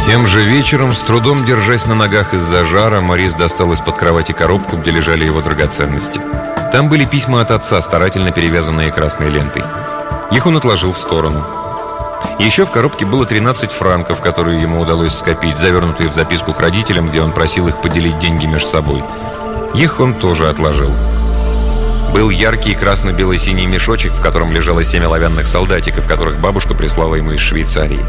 Тем же вечером, с трудом держась на ногах из-за жара, Морис достал из-под кровати коробку, где лежали его драгоценности. Там были письма от отца, старательно перевязанные красной лентой. Их он отложил в сторону. Еще в коробке было 13 франков, которые ему удалось скопить, завернутые в записку к родителям, где он просил их поделить деньги между собой. Их он тоже отложил. Был яркий красно-бело-синий мешочек, в котором лежало 7 оловянных солдатиков, которых бабушка прислала ему из Швейцарии.